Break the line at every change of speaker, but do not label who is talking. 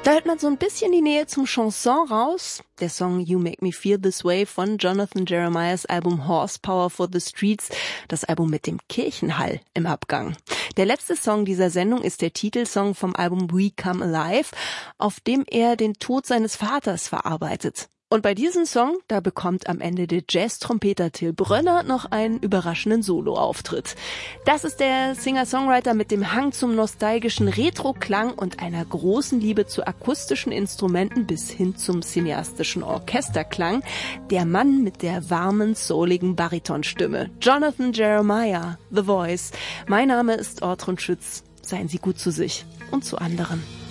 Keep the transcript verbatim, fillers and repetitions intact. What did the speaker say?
Da hört man so ein bisschen die Nähe zum Chanson raus. Der Song You Make Me Feel This Way von Jonathan Jeremiahs Album Horsepower for the Streets, das Album mit dem Kirchenhall im Abgang. Der letzte Song dieser Sendung ist der Titelsong vom Album We Come Alive, auf dem er den Tod seines Vaters verarbeitet. Und bei diesem Song, da bekommt am Ende der Jazz-Trompeter Till Brönner noch einen überraschenden Solo-Auftritt. Das ist der Singer-Songwriter mit dem Hang zum nostalgischen Retro-Klang und einer großen Liebe zu akustischen Instrumenten bis hin zum cineastischen Orchesterklang. Der Mann mit der warmen, souligen Baritonstimme. Jonathan Jeremiah, The Voice. Mein Name ist Ortrud Schütz. Seien Sie gut zu sich und zu anderen.